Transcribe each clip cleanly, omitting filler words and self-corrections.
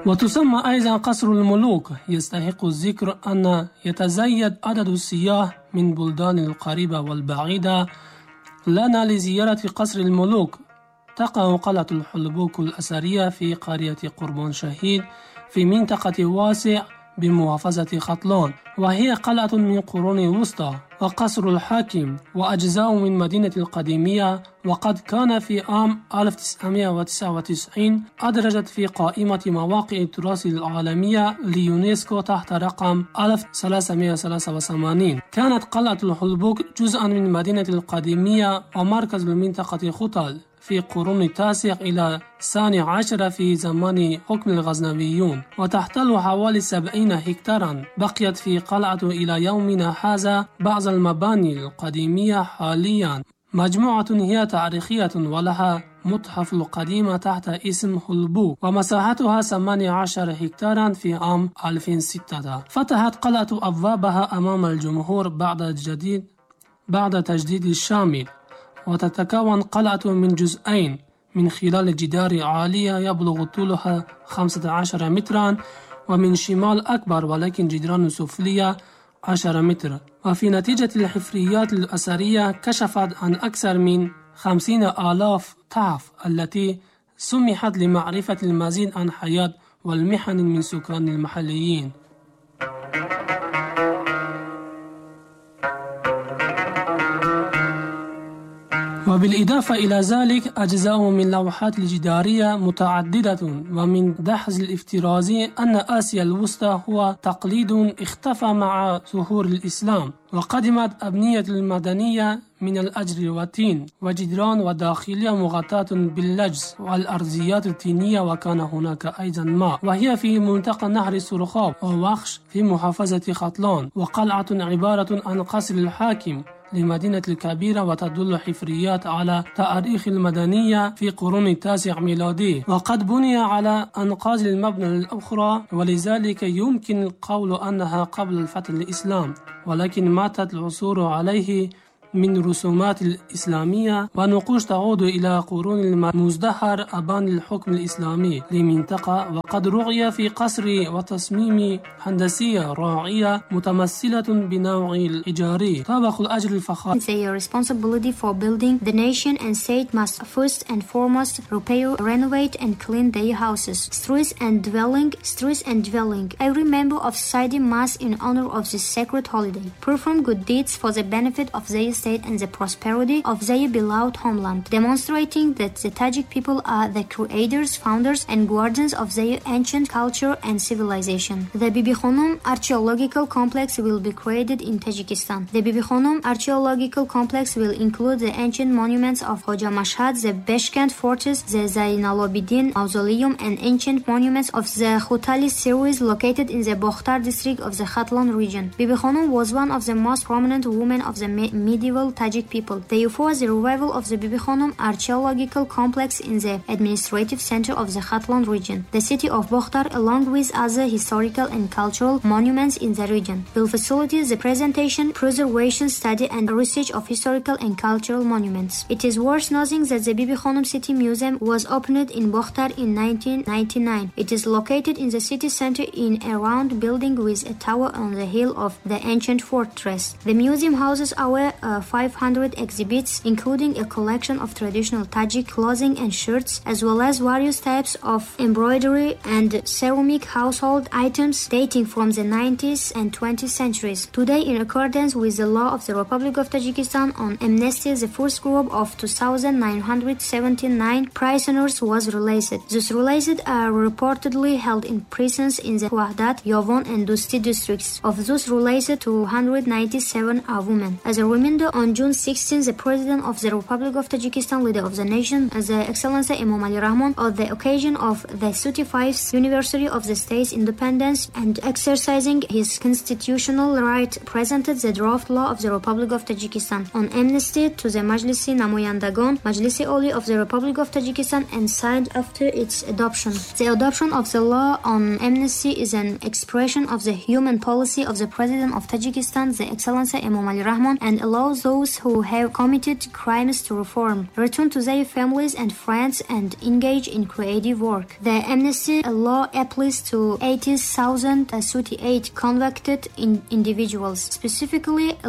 وتسمى أيضا قصر الملوك. يستحق الذكر أن يتزايد عدد السياح من بلدان القريبة والبعيدة لنا لزيارة قصر الملوك. تقع قلعة الحلبوك الأثرية في قرية قربان شهيد في منطقة واسع بمحافظة خطلان، وهي قلعة من قرون الوسطى. وقصر الحاكم وأجزاء من مدينة القديمية، وقد كان في عام 1999 أدرجت في قائمة مواقع التراث العالمية ليونسكو تحت رقم 1383. كانت قلعة الحلبوك جزءا من مدينة القديمية ومركز المنطقة خطل في قرون التاسع إلى 12 في زمان حكم الغزنويون، وتحتل حوالي 70 هكتارا. بقيت في قلعة إلى يومنا هذا بعض المباني القديمية حاليا. مجموعة هي تاريخية ولها متحف القديمة تحت اسم حلبوك، ومساحتها 18 هكتارا. في عام 2006 فتحت قلعة أبوابها أمام الجمهور بعد تجديد الشامل. وتتكون قلعة من جزئين من خلال جدار عالية يبلغ طولها 15 مترا، ومن شمال أكبر ولكن جدران سفلية 10 متر. وفي نتيجة الحفريات الأثرية كشفت عن أكثر من 50,000 تحف التي سمحت لمعرفة المزيد عن حياة والمحن من سكان المحليين. وبالإضافة إلى ذلك أجزاء من لوحات الجدارية متعددة. ومن دحز الافتراضي أن آسيا الوسطى هو تقليد اختفى مع ظهور الإسلام، وقدمت أبنية المدنية من الأجر والتين، وجدران وداخلية مغطاة باللجز والأرضيات الطينية، وكان هناك أيضا ماء، وهي في منطقة نهر السرخاب ووخش في محافظة خطلان. وقلعة عبارة عن قصر الحاكم لمدينة الكبيرة، وتدل حفريات على تاريخ المدنية في قرون التاسع ميلادي، وقد بني على أنقاض المبنى الأخرى، ولذلك يمكن القول أنها قبل الفتح الإسلام، ولكن ماتت العثور عليه من رسومات الإسلامية ونقوش تعود إلى قرون المزدهر أبان الحكم الإسلامي لمنطقة. وقد رؤي في قصر وتصميم هندسية راعية متمثلة بنوع الحجاري. طابق الأجر الفخار. Their responsibility for building the nation and state must first and foremost repair, renovate and clean their houses, streets and dwelling. Every member of society must, in honor of this sacred holiday, perform good deeds for the benefit of their state and the prosperity of their beloved homeland, demonstrating that the Tajik people are the creators, founders and guardians of their ancient culture and civilization. The Bibi Khanum Archaeological Complex will be created in Tajikistan. The Bibi Khanum Archaeological Complex will include the ancient monuments of Hoja Mashhad, the Beshkent Fortress, the Zainalabidin Mausoleum and ancient monuments of the Khutali series located in the Bokhtar district of the Khatlan region. Bibi Khanum was one of the most prominent women of the medieval Tajik people. Therefore, the revival of the Bibi Khanum Archaeological Complex in the administrative center of the Khatlan region, the city of Bokhtar, along with other historical and cultural monuments in the region, will facilitate the presentation, preservation, study and research of historical and cultural monuments. It is worth noting that the Bibi Khanum City Museum was opened in Bokhtar in 1999. It is located in the city center in a round building with a tower on the hill of the ancient fortress. The museum houses over 500 exhibits, including a collection of traditional Tajik clothing and shirts, as well as various types of embroidery and ceramic household items dating from the 19th and 20th centuries. Today, in accordance with the law of the Republic of Tajikistan on amnesty, the first group of 2,979 prisoners was released. Those released are reportedly held in prisons in the Wahdat, Yovon and Dusti districts. Of those released, 297 are women. As a reminder, on June 16, the President of the Republic of Tajikistan, leader of the nation, the Excellency Imam Ali Rahman, on the occasion of the 35th anniversary of the state's independence and exercising his constitutional right, presented the draft law of the Republic of Tajikistan on amnesty to the Majlisi Namoyandagan, Majlisi Oli of the Republic of Tajikistan, and signed after its adoption. The adoption of the law on amnesty is an expression of the human policy of the President of Tajikistan, the Excellency Imam Ali Rahman, and allows calls those who have committed crimes to reform, return to their families and friends, and engage in creative work. The amnesty law applies to 80,038 convicted individuals. Specifically,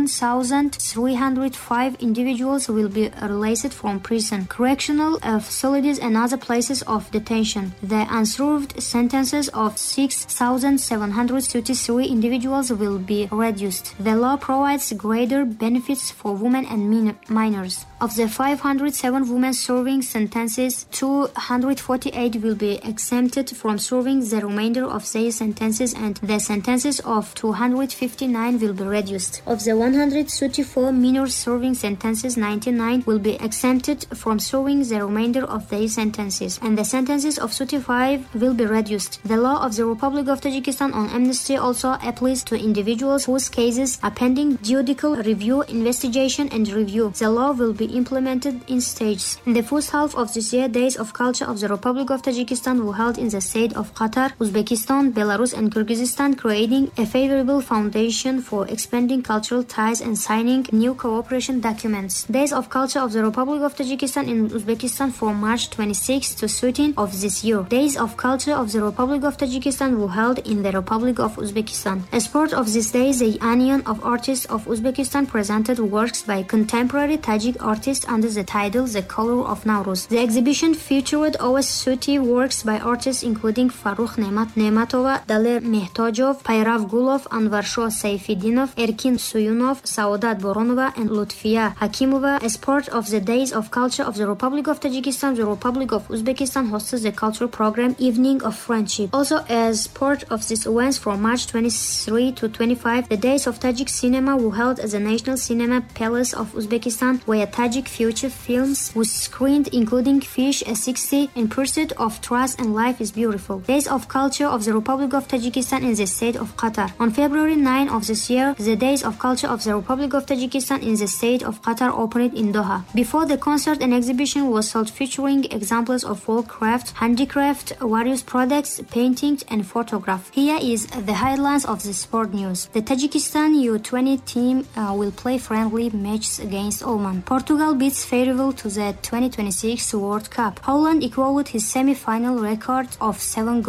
11,305 individuals will be released from prison, correctional facilities and other places of detention. The unserved sentences of 6,733 individuals will be reduced. The law provides greater benefits for women and minors. Of the 507 women serving sentences, 248 will be exempted from serving the remainder of their sentences, and the sentences of 259 will be reduced. Of the 134 minors serving sentences, 99 will be exempted from serving the remainder of their sentences, and the sentences of 35 will be reduced. The law of the Republic of Tajikistan on amnesty also applies to individuals whose cases are pending judicial review, investigation, and review. The law will be implemented in stages. In the first half of this year, Days of Culture of the Republic of Tajikistan were held in the state of Qatar, Uzbekistan, Belarus, and Kyrgyzstan, creating a favorable foundation for expanding cultural ties and signing new cooperation documents. Days of Culture of the Republic of Tajikistan in Uzbekistan from March 26 to 13 of this year. Days of Culture of the Republic of Tajikistan were held in the Republic of Uzbekistan. As part of this day, the Union of Artists of Uzbekistan presented works by contemporary Tajik artists under the title The Color of Nowruz. The exhibition featured over 30 works by artists including Farukh Nematova, Daler Mehtojov, Payrav Gulov, Anvarsho Saifidinov, Erkin Suyunov, Saodat Boronova, and Lutfiya Hakimova. As part of the Days of Culture of the Republic of Tajikistan, the Republic of Uzbekistan hosted the cultural program Evening of Friendship. Also, as part of these events from March 23 to 25, the Days of Tajik Cinema were held at the National Cinema Palace of Uzbekistan, where Tajik feature films were screened, including Fish A60, In Pursuit of Trust, and Life is Beautiful. Days of Culture of the Republic of Tajikistan in the state of Qatar. On February 9 of this year, the Days of Culture of the Republic of Tajikistan in the state of Qatar opened in Doha. Before the concert, an exhibition was held featuring examples of folk craft, handicraft, various products, paintings, and photography. Here is the headlines of the sport news. The Tajikistan U20 team will play friendly matches against Oman. Portugal beats favorable to the 2026 World Cup. Holland equaled his semi-final record of 7 goals.